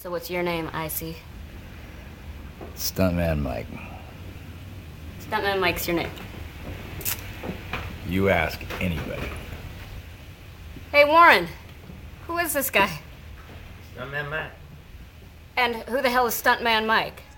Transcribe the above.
So what's your name, Icy? Stuntman Mike. Stuntman Mike's your name. You ask anybody. Hey, Warren. Who is this guy? Stuntman Mike. And who the hell is Stuntman Mike?